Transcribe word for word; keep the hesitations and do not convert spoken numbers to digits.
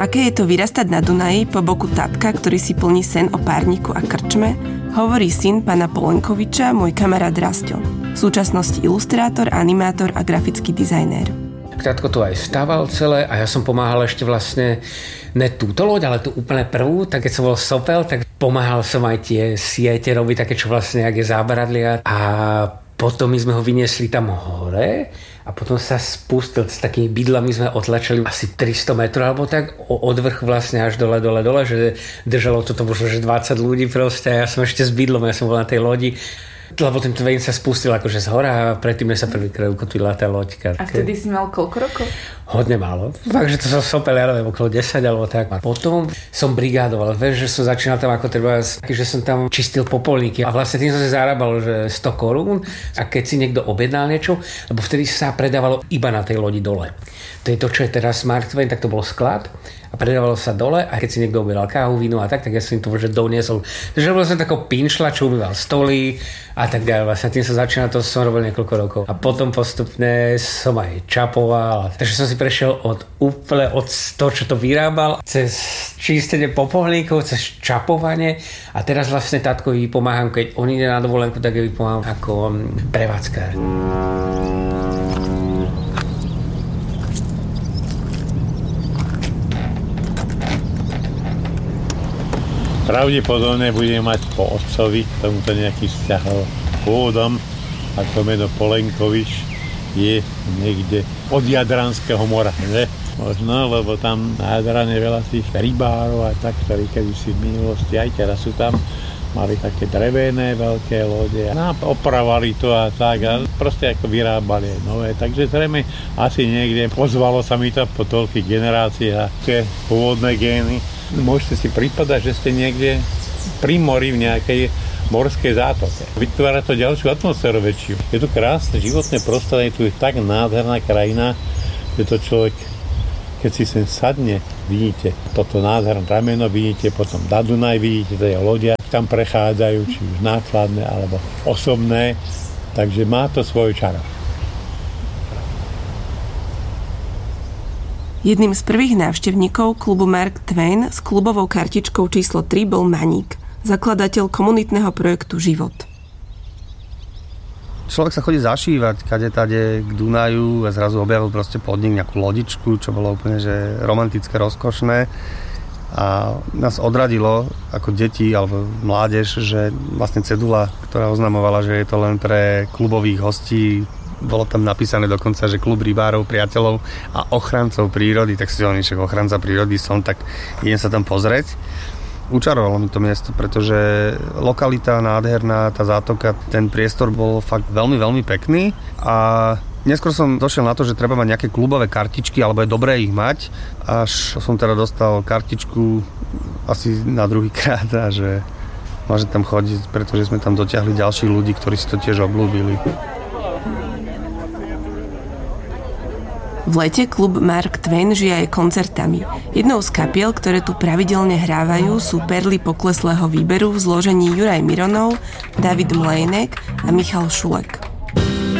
Aké je to vyrastať na Dunaji po boku tatka, ktorý si plní sen o párniku a krčme, hovorí syn pána Polenkoviča, môj kamarát Rasťo. V súčasnosti ilustrátor, animátor a grafický dizajnér. Tatko tu aj stával celé a ja som pomáhal ešte vlastne ne túto loď, ale tú úplne prvú, tak keď som bol sopel, tak pomáhal som aj tie siete robiť, také čo vlastne, jak je zábradlia. A potom my sme ho vyniesli tam hore a potom sa spustil s takými bydlami, sme otlačili asi tristo metrov alebo tak od vrchu vlastne až dole, dole, dole, že držalo toto možno, že dvadsať ľudí proste a ja som ešte s bydlom, ja som bol na tej lodi. Lebo ten Twain sa spustil akože z hora a predtým sa prvýkrát ukotvila tá loďka. A vtedy si mal koľko rokov? Hodne málo. Fakt, že to som sopel, ja neviem, okolo desať alebo tak. A potom som brigádoval. Vieš, že som začínal tam ako treba, že som tam čistil popolníky. A vlastne tým som si zarábal, že sto korún. A keď si niekto objednal niečo, lebo vtedy sa predávalo iba na tej lodi dole. To je to, čo je teraz Mark Twain, tak to bol sklad. A predávalo sa dole a keď si niekto objednal kávu, víno a tak, tak ja som im to že doniesol. Takže bol som takou pinšla, čo umýval stoly a tak ďalej. Vlastne tým sa začína, to som robil niekoľko rokov. A potom postupne som aj čapoval. Takže som si prešiel od úplne od toho, čo to vyrábal, cez čistenie popolníkov, cez čapovanie a teraz vlastne tatkovi pomáham, keď on ide na dovolenku, tak jej pomáham ako prevádzkár. Pravdepodobne budem mať po otcovi k tomuto nejaký vzťah pôvodom, ako meno Polenkovič je niekde od Jadranského mora, že? Možno, lebo tam na Jadrane veľa tých rybárov a tak, ktorí kedysi v minulosti, aj teraz sú tam, mali také drevené veľké lode a opravali to a tak a proste ako vyrábali aj nové. Takže zrejme asi niekde ozvalo sa mi to po toľkých generáciách a tie pôvodné gény. Môžete si pripadať, že ste niekde pri mori v nejakej morskej zátoke. Vytvára to ďalšiu atmosféru väčšiu. Je tu krásne životné prostredie, tu je tak nádherná krajina, že to človek, keď si sem sadne, vidíte toto nádherné rameno, vidíte potom na Dunaj, vidíte tie lodia, tam prechádzajú, či už nákladné alebo osobné, takže má to svoj čaro. Jedným z prvých návštevníkov klubu Mark Twain s klubovou kartičkou číslo tri bol Maník, zakladateľ komunitného projektu Život. Človek sa chodí zašívať kade tade k Dunaju a zrazu objavil proste podnik, nejakú lodičku, čo bolo úplne že romantické, rozkošné. A nás odradilo ako deti alebo mládež, že vlastne cedula, ktorá oznamovala, že je to len pre klubových hostí, bolo tam napísané dokonca, že klub rybárov, priateľov a ochrancov prírody, tak si hovorím, že ochranca prírody som, tak idem sa tam pozrieť. Učarovalo mi to miesto, pretože lokalita nádherná, tá zátoka, ten priestor bol fakt veľmi, veľmi pekný a neskôr som došiel na to, že treba mať nejaké klubové kartičky, alebo je dobré ich mať, až som teda dostal kartičku asi na druhý krát a že môžem tam chodiť, pretože sme tam dotiahli ďalších ľudí, ktorí si to tiež obľúbili. V lete klub Mark Twain žije aj koncertami. Jednou z kapiel, ktoré tu pravidelne hrávajú, sú perly pokleslého výberu v zložení Juraj Mironov, David Mlejnek a Michal Šulek.